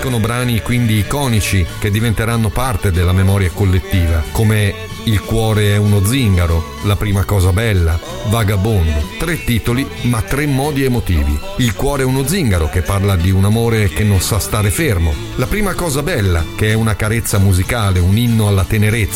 Nascono brani quindi iconici che diventeranno parte della memoria collettiva, come Il cuore è uno zingaro, La prima cosa bella, Vagabondo. 3 titoli ma 3 modi emotivi. Il cuore è uno zingaro, che parla di un amore che non sa stare fermo. La prima cosa bella, che è una carezza musicale, un inno alla tenerezza.